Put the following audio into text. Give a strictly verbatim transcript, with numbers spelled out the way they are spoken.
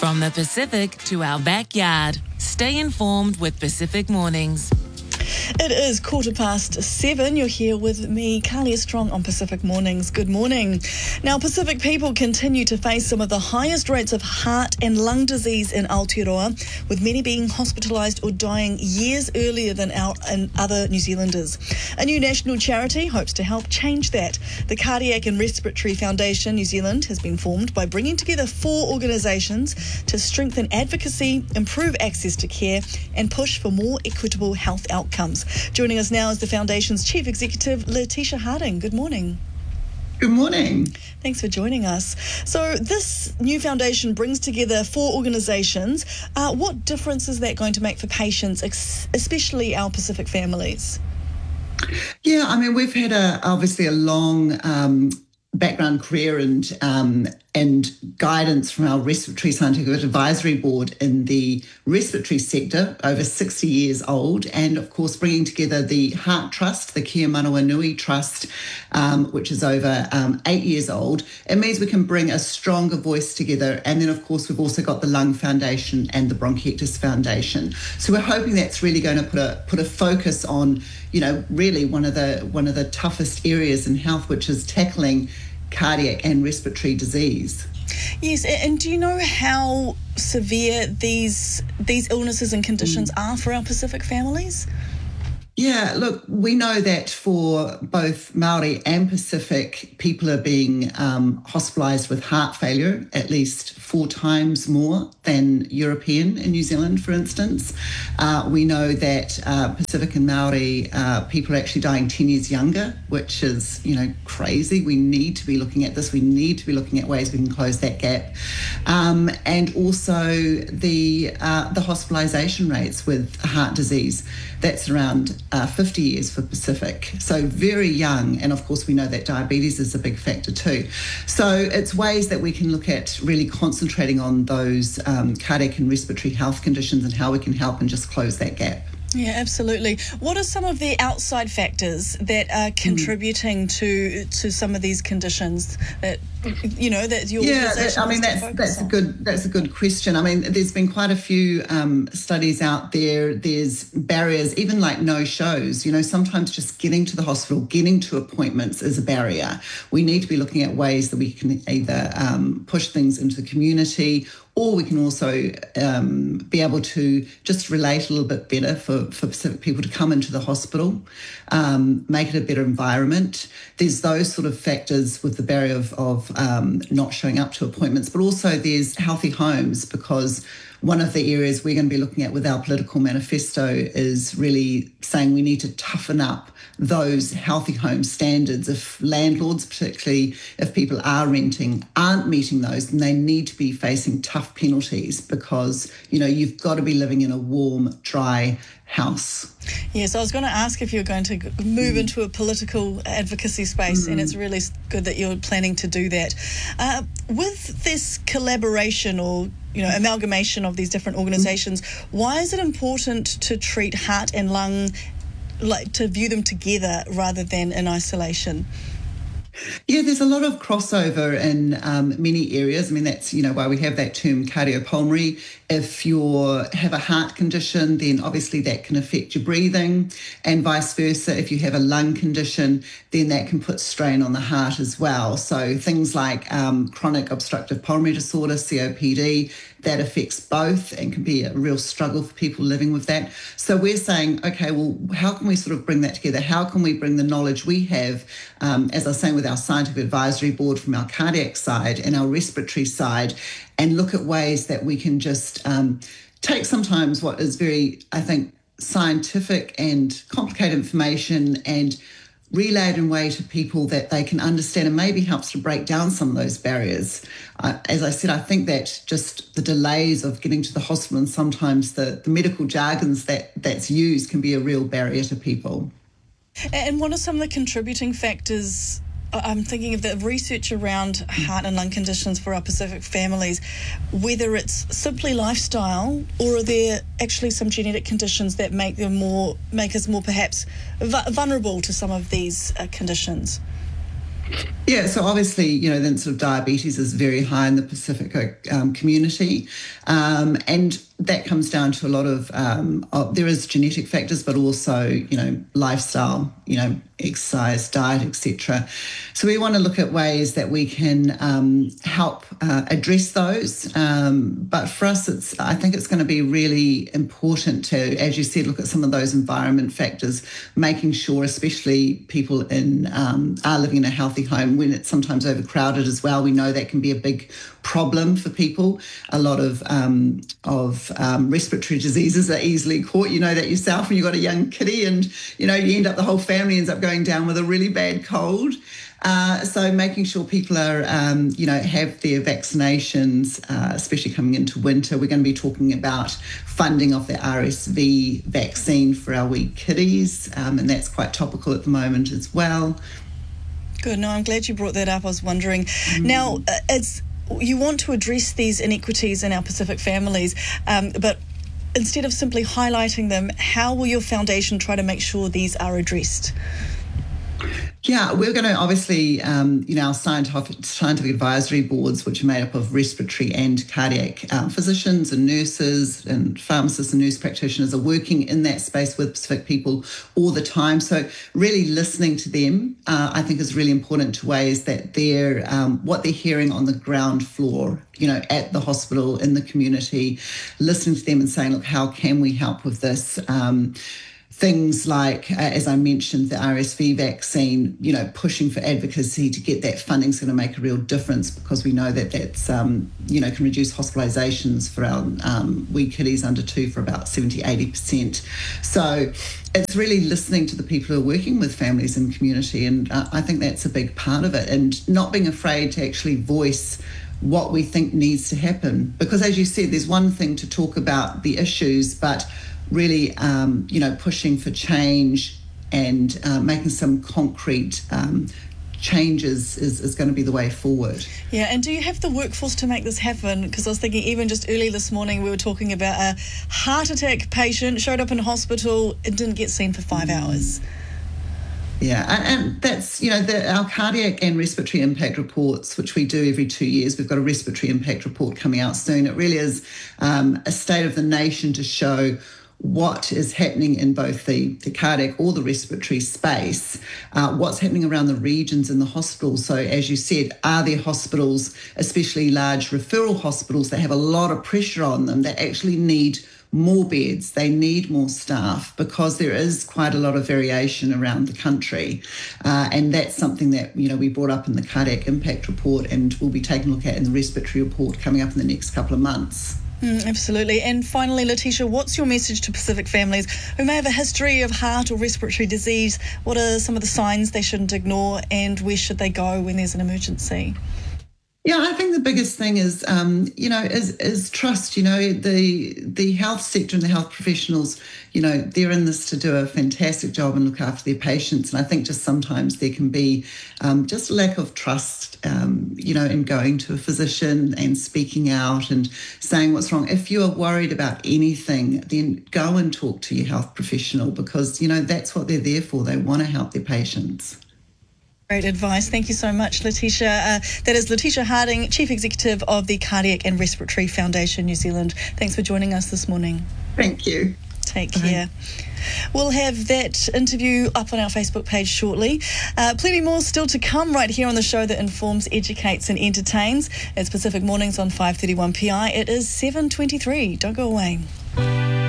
From the Pacific to our backyard. Stay informed with Pacific Mornings. It is quarter past seven. You're here with me, Carlia Strong, on Pacific Mornings. Good morning. Now, Pacific people continue to face some of the highest rates of heart and lung disease in Aotearoa, with many being hospitalised or dying years earlier than our and other New Zealanders. A new national charity hopes to help change that. The Cardiac and Respiratory Foundation New Zealand has been formed by bringing together four organisations to strengthen advocacy, improve access to care and push for more equitable health outcomes. Joining us now is the Foundation's Chief Executive, Letitia Harding. Good morning. Good morning. Thanks for joining us. So this new foundation brings together four organisations. Uh, what difference is that going to make for patients, especially our Pacific families? Yeah, I mean, we've had a obviously a long um, background career and um, and guidance from our Respiratory Scientific Advisory Board in the respiratory sector, over sixty years old, and of course bringing together the Heart Trust, the Kia Manawanui Trust, um, which is over um, eight years old. It means we can bring a stronger voice together, and then of course we've also got the Lung Foundation and the Bronchiectasis Foundation. So we're hoping that's really going to put a put a focus on, you know, really one of the one of the toughest areas in health, which is tackling cardiac and respiratory disease. Yes, and do you know how severe these these illnesses and conditions mm. are for our Pacific families? Yeah, look, we know that for both Māori and Pacific, people are being um, hospitalised with heart failure at least four times more than European in New Zealand, for instance. Uh, we know that uh, Pacific and Māori uh, people are actually dying ten years younger, which is, you know, crazy. We need to be looking at this. We need to be looking at ways we can close that gap. Um, and also the uh, the hospitalisation rates with heart disease, that's around Uh, fifty years for Pacific, so very young, and of course we know that diabetes is a big factor too. So it's ways that we can look at really concentrating on those um, cardiac and respiratory health conditions and how we can help and just close that gap. Yeah, absolutely. What are some of the outside factors that are contributing mm. to to some of these conditions that, you know, that your yeah, organisation I mean that's that's on? a good that's a good question. I mean, there's been quite a few um, studies out there. There's barriers, even like no shows. You know, sometimes just getting to the hospital, getting to appointments is a barrier. We need to be looking at ways that we can either um, push things into the community, or we can also um, be able to just relate a little bit better for, for Pacific people to come into the hospital, um, make it a better environment. There's those sort of factors with the barrier of, of um, not showing up to appointments, but also there's healthy homes, because one of the areas we're going to be looking at with our political manifesto is really saying we need to toughen up those healthy home standards. If landlords, particularly if people are renting, aren't meeting those, then they need to be facing tough penalties, because, you know, you've got to be living in a warm, dry house. Yes, I was going to ask if you're going to move mm. into a political advocacy space, mm. and it's really good that you're planning to do that. Uh, with this collaboration or, you know, amalgamation of these different organisations, mm. why is it important to treat heart and lung, like to view them together rather than in isolation? Yeah, there's a lot of crossover in um, many areas. I mean, that's, you know, why we have that term cardiopulmonary. If you have a heart condition, then obviously that can affect your breathing, and vice versa. If you have a lung condition, then that can put strain on the heart as well. So things like um, chronic obstructive pulmonary disorder, C O P D, that affects both and can be a real struggle for people living with that. So we're saying, okay, well, how can we sort of bring that together? How can we bring the knowledge we have, um, as I was saying, with our scientific advisory board from our cardiac side and our respiratory side, and look at ways that we can just um, take sometimes what is very, I think, scientific and complicated information and relay it in a way to people that they can understand, and maybe helps to break down some of those barriers. Uh, as I said, I think that just the delays of getting to the hospital and sometimes the, the medical jargons that that's used can be a real barrier to people. And what are some of the contributing factors? I'm thinking of the research around heart and lung conditions for our Pacific families, whether it's simply lifestyle, or are there actually some genetic conditions that make them more, make us more perhaps vulnerable to some of these uh, conditions? Yeah, so obviously, you know, then sort of diabetes is very high in the Pacifica um, community. Um, and that comes down to a lot of, um, of, there is genetic factors, but also, you know, lifestyle, you know, exercise, diet, et cetera. So we want to look at ways that we can um, help uh, address those. Um, but for us, it's I think it's going to be really important to, as you said, look at some of those environment factors, making sure, especially people in um, are living in a healthy home when it's sometimes overcrowded as well. We know that can be a big problem for people. A lot of um, of um, respiratory diseases are easily caught. You know that yourself when you've got a young kiddie, and you know you end up the whole family ends up going down with a really bad cold. Uh, so making sure people are, um, you know, have their vaccinations, uh, especially coming into winter. We're going to be talking about funding of the R S V vaccine for our wee kiddies, um, and that's quite topical at the moment as well. Good. No, I'm glad you brought that up. I was wondering. Mm. Now, uh, it's you want to address these inequities in our Pacific families, um, but instead of simply highlighting them, how will your foundation try to make sure these are addressed? Yeah, we're going to obviously, um, you know, our scientific, scientific advisory boards, which are made up of respiratory and cardiac um, physicians and nurses and pharmacists and nurse practitioners, are working in that space with Pacific people all the time. So really listening to them, uh, I think, is really important to ways that they're, um, what they're hearing on the ground floor, you know, at the hospital, in the community, listening to them and saying, look, how can we help with this? Um, Things like, uh, as I mentioned, the R S V vaccine, you know, pushing for advocacy to get that funding is going to make a real difference, because we know that that's, um, you know, can reduce hospitalisations for our um, wee kiddies under two for about seventy, eighty percent. So it's really listening to the people who are working with families and community, and uh, I think that's a big part of it, and not being afraid to actually voice what we think needs to happen. Because as you said, there's one thing to talk about the issues, but really, um, you know, pushing for change and uh, making some concrete um, changes is, is going to be the way forward. Yeah, and do you have the workforce to make this happen? Because I was thinking, even just early this morning, we were talking about a heart attack patient showed up in hospital and didn't get seen for five mm. hours. Yeah, and, and that's, you know, the, our cardiac and respiratory impact reports, which we do every two years. We've got a respiratory impact report coming out soon. It really is um, a state of the nation to show what is happening in both the, the cardiac or the respiratory space, uh, what's happening around the regions in the hospitals. So as you said, are there hospitals, especially large referral hospitals, that have a lot of pressure on them, that actually need more beds, they need more staff, because there is quite a lot of variation around the country. Uh, and that's something that, you know, we brought up in the cardiac impact report, and we'll be taking a look at in the respiratory report coming up in the next couple of months. Mm, absolutely. And finally, Letitia, what's your message to Pacific families who may have a history of heart or respiratory disease? What are some of the signs they shouldn't ignore, and where should they go when there's an emergency? Yeah, I think the biggest thing is, um, you know, is, is trust. You know, the the health sector and the health professionals, you know, they're in this to do a fantastic job and look after their patients. And I think just sometimes there can be um, just a lack of trust, um, you know, in going to a physician and speaking out and saying what's wrong. If you are worried about anything, then go and talk to your health professional, because, you know, that's what they're there for. They want to help their patients. Great advice. Thank you so much, Letitia. Uh, that is Letitia Harding, Chief Executive of the Cardiac and Respiratory Foundation New Zealand. Thanks for joining us this morning. Thank you. Take care. We'll have that interview up on our Facebook page shortly. Uh, plenty more still to come right here on the show that informs, educates and entertains. It's Pacific Mornings on five thirty-one P I. It is seven twenty-three. Don't go away.